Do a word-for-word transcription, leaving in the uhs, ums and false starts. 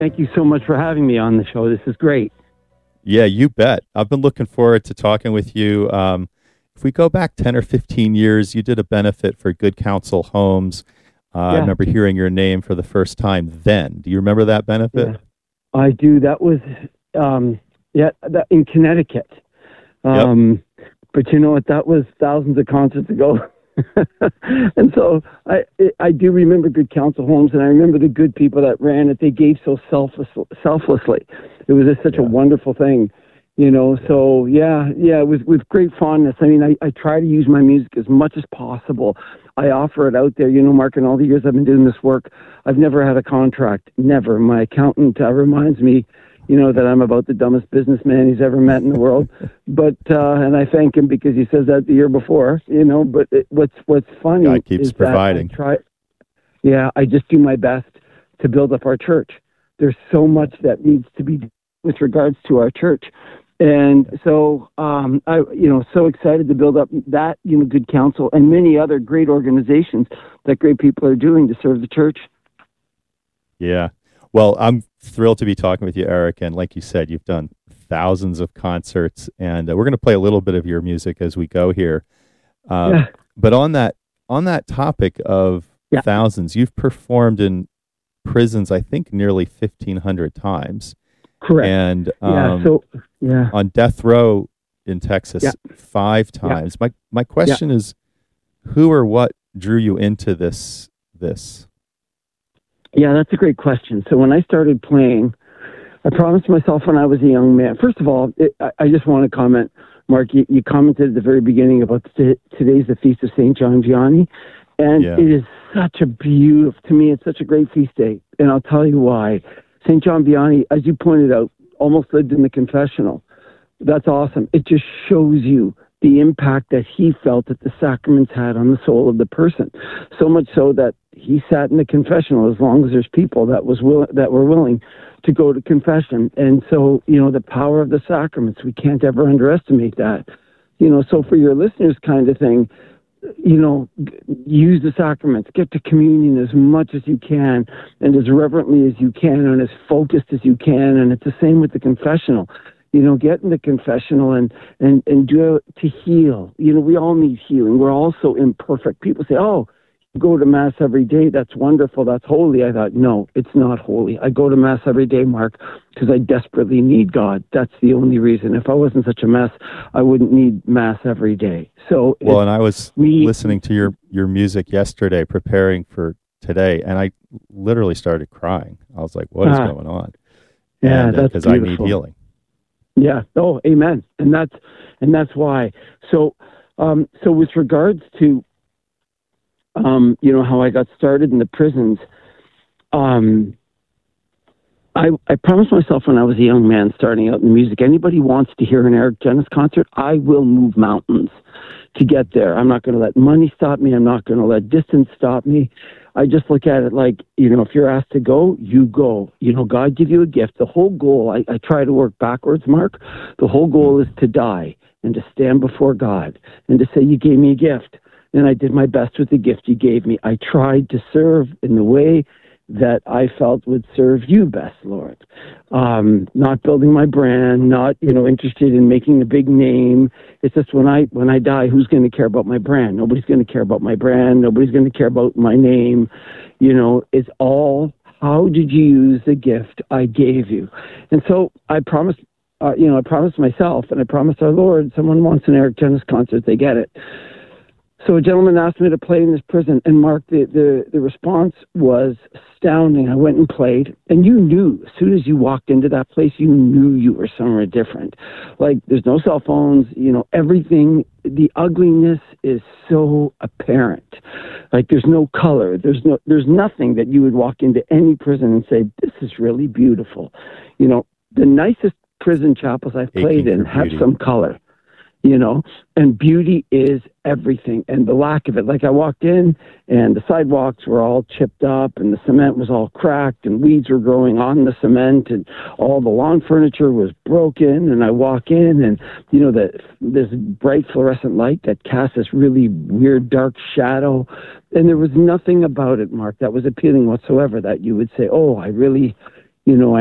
Thank you so much for having me on the show. This is great. Yeah, you bet. I've been looking forward to talking with you. Um, if we go back ten or fifteen years, you did a benefit for Good Counsel Homes. Uh, yeah. I remember hearing your name for the first time then. Do you remember that benefit? Yeah, I do. That was um, yeah, that, in Connecticut. Um, yep. But you know what? That was thousands of concerts ago. And so I I do remember Good Counsel Homes, and I remember the good people that ran it. They gave so selfless, selflessly. It was just such yeah. a wonderful thing, you know. So yeah, yeah, it was with great fondness. I mean, I, I try to use my music as much as possible. I offer it out there, you know, Mark. In all the years I've been doing this work, I've never had a contract. Never. My accountant uh, reminds me, you know, that I'm about the dumbest businessman he's ever met in the world. But, uh, and I thank him because he says that the year before, you know, but it, what's, what's funny God keeps is providing. that I try, yeah, I just do my best to build up our church. There's so much that needs to be done with regards to our church. And so, um, I, you know, so excited to build up that, you know, Good Counsel and many other great organizations that great people are doing to serve the church. Yeah. Well, I'm thrilled to be talking with you, Eric. And like you said, you've done thousands of concerts, and uh, we're going to play a little bit of your music as we go here. Uh, yeah. But on that on that topic of yeah. thousands, you've performed in prisons, I think, nearly fifteen hundred times. Correct. And um, yeah, so, yeah. on death row in Texas, yeah. five times. Yeah. My my question yeah. is, who or what drew you into this this? Yeah, that's a great question. So when I started playing, I promised myself when I was a young man. First of all, it, I, I just want to comment, Mark, you, you commented at the very beginning about t- today's the Feast of Saint John Vianney. And yeah. it is such a beautiful, to me, it's such a great feast day. And I'll tell you why. Saint John Vianney, as you pointed out, almost lived in the confessional. That's awesome. It just shows you the impact that he felt that the sacraments had on the soul of the person. So much so that he sat in the confessional as long as there's people that was will, that were willing to go to confession. And so, you know, the power of the sacraments, we can't ever underestimate that. You know, so for your listeners kind of thing, you know, use the sacraments, get to communion as much as you can and as reverently as you can and as focused as you can. And it's the same with the confessional. You know, get in the confessional and, and, and do it to heal. You know, we all need healing. We're all so imperfect. People say, oh, you go to Mass every day. That's wonderful. That's holy. I thought, no, it's not holy. I go to Mass every day, Mark, because I desperately need God. That's the only reason. If I wasn't such a mess, I wouldn't need Mass every day. So, well, and I was we, listening to your, your music yesterday, preparing for today, and I literally started crying. I was like, what is uh, going on? Yeah, and, that's because uh, I need healing. Yeah. Oh, amen. And that's and that's why. So, um, so with regards to, um, you know, how I got started in the prisons, um, I I promised myself when I was a young man starting out in music, anybody wants to hear an Eric Genis concert, I will move mountains to get there. I'm not going to let money stop me. I'm not going to let distance stop me. I just look at it like, you know, if you're asked to go, you go. You know, God give you a gift. The whole goal, I, I try to work backwards, Mark. The whole goal is to die and to stand before God and to say, you gave me a gift. And I did my best with the gift you gave me. I tried to serve in the way that I felt would serve you best, Lord. Um, not building my brand, not, you know, interested in making a big name. It's just when I when I die, who's going to care about my brand? Nobody's going to care about my brand. Nobody's going to care about my name. You know, it's all, how did you use the gift I gave you? And so I promised, uh, you know, I promised myself and I promised our Lord, someone wants an Eric Genis concert, they get it. So a gentleman asked me to play in this prison, and Mark, the, the, the response was astounding. I went and played, and you knew, as soon as you walked into that place, you knew you were somewhere different. Like, there's no cell phones, you know, everything, the ugliness is so apparent. Like, there's no color, there's no, there's nothing that you would walk into any prison and say, this is really beautiful. You know, the nicest prison chapels I've played in have some color. You know, and beauty is everything, and the lack of it. Like, I walked in and the sidewalks were all chipped up and the cement was all cracked and weeds were growing on the cement and all the lawn furniture was broken. And I walk in and, you know, the, this bright fluorescent light that casts this really weird dark shadow. And there was nothing about it, Mark, that was appealing whatsoever that you would say, oh, I really, you know,